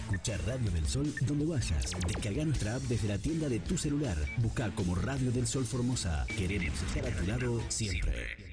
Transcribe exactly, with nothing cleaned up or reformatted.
Escuchá Radio del Sol donde vayas. Descarga nuestra app desde la tienda de tu celular. Busca como Radio del Sol Formosa. Queremos estar a tu lado siempre.